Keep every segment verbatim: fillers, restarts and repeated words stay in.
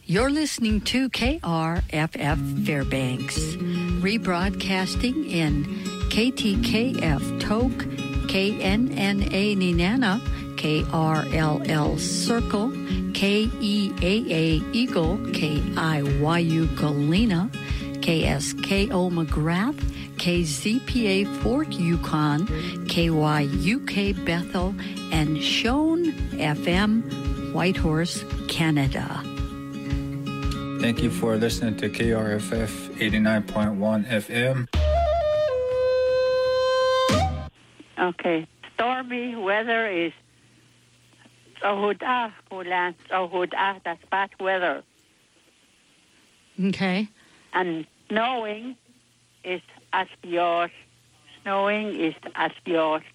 You're listening to K R F F Fairbanks, rebroadcasting in K T K F Tok, K N N A Nenana, K R L L Circle, K E A A Eagle, K I Y U Galena, K S K O McGrath, K Z P A Fort Yukon, K Y U K Bethel, and Shone F M, Whitehorse, Canada. Thank you for listening to K R F F eighty-nine point one F M. Okay. Stormy weather is Tsohuda, Hulan, Tsohuda, that's bad weather. Okay. And snowing is Asyosh. Snowing is Asyosh.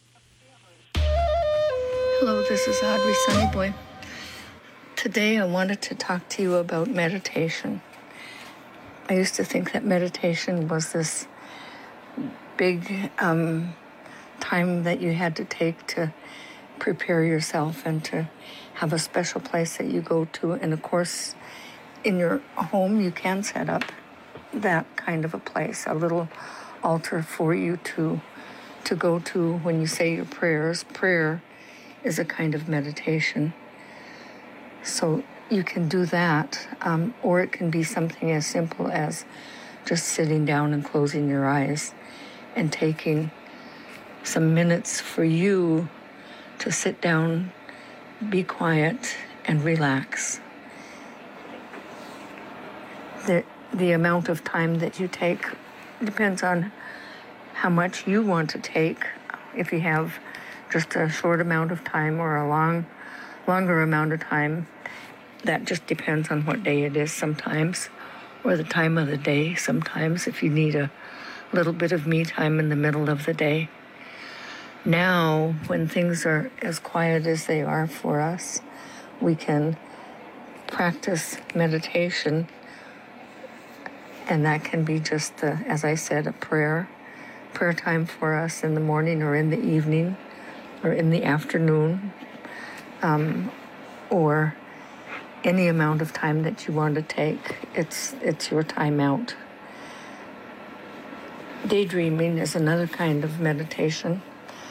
Hello, this is Audrey Sunnyboy. Today I wanted to talk to you about meditation. I used to think that meditation was this big um, time that you had to take to prepare yourself and to have a special place that you go to. And of course, in your home, you can set up that kind of a place, a little altar for you to to go to when you say your prayers. Prayer is a kind of meditation. So you can do that, um, or it can be something as simple as just sitting down and closing your eyes and taking some minutes for you to sit down, be quiet, and relax. The, the amount of time that you take depends on how much you want to take. If you have just a short amount of time or a long, longer amount of time, that just depends on what day it is sometimes, or the time of the day sometimes, if you need a little bit of me time in the middle of the day. Now, when things are as quiet as they are for us, we can practice meditation, and that can be just, a, as I said, a prayer, prayer time for us in the morning or in the evening or in the afternoon, um, or any amount of time that you want to take. It's it's your time out. Daydreaming is another kind of meditation.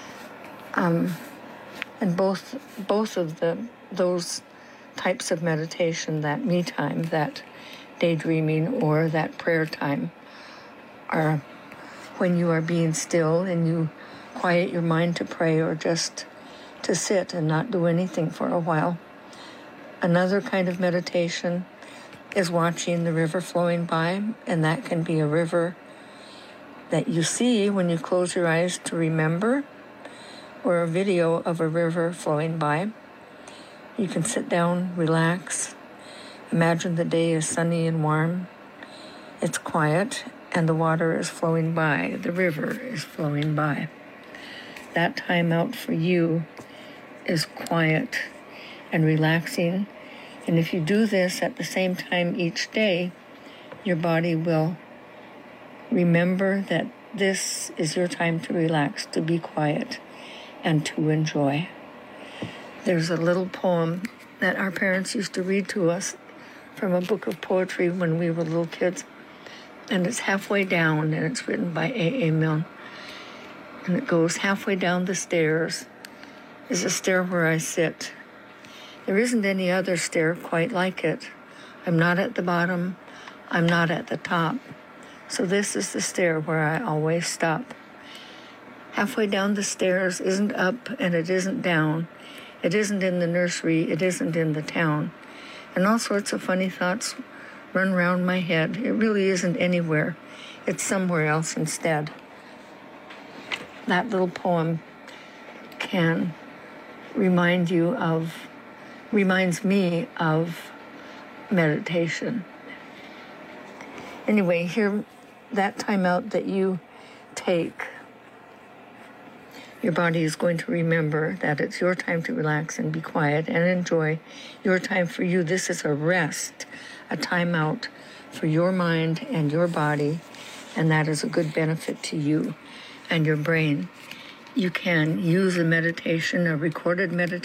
Um, and both both of the those types of meditation, that me time, that daydreaming, or that prayer time, are when you are being still and you quiet your mind to pray or just to sit and not do anything for a while. Another kind of meditation is watching the river flowing by, and that can be a river that you see when you close your eyes to remember, or a video of a river flowing by. You can sit down, relax, imagine the day is sunny and warm, it's quiet, and the water is flowing by, the river is flowing by. That time out for you is quiet and relaxing. And if you do this at the same time each day, your body will remember that this is your time to relax, to be quiet, and to enjoy. There's a little poem that our parents used to read to us from a book of poetry when we were little kids, and it's halfway down, and it's written by A A Milne. And it goes, halfway down the stairs is a stair where I sit. There isn't any other stair quite like it. I'm not at the bottom, I'm not at the top. So this is the stair where I always stop. Halfway down the stairs isn't up and it isn't down. It isn't in the nursery, it isn't in the town. And all sorts of funny thoughts run round my head. It really isn't anywhere. It's somewhere else instead. That little poem can remind you of, reminds me of meditation. Anyway, here, that time out that you take, your body is going to remember that it's your time to relax and be quiet and enjoy your time for you. This is a rest, a time out for your mind and your body, and that is a good benefit to you and your brain. You can use a meditation, a recorded meditation,